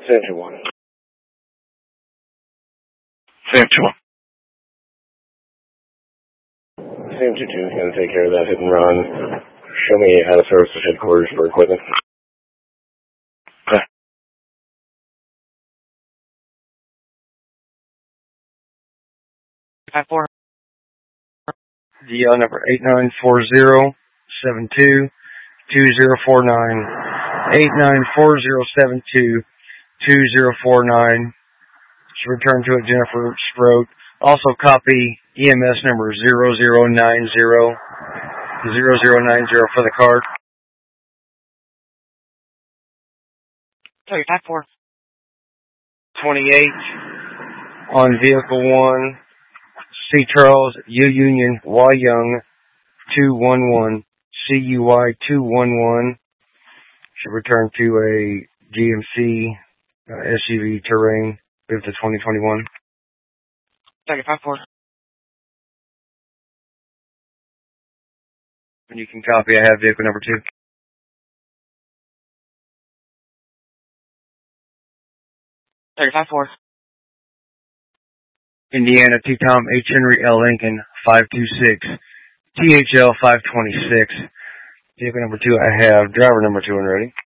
Sam 2-1. Sam 2-1. Sam 2-2 is going to take care of that hit and run. Show me out of service to headquarters for equipment. Okay. .54. DL number 8940722049. 8940722049. Should return to it, Jennifer Sproat. Also copy EMS number 0090 for the card. Sorry, 5-4. 28 on vehicle 1. C. Charles, U. Union, Y. Young, 211, CUY 211. Should return to a GMC SUV Terrain with the 2021. Sorry, 5-4. And you can copy, I have vehicle number 2. Sorry, 5-4. Indiana, T. Tom H. Henry L. Lincoln, 526, THL 526. Vehicle number 2, I have driver number 2 and ready.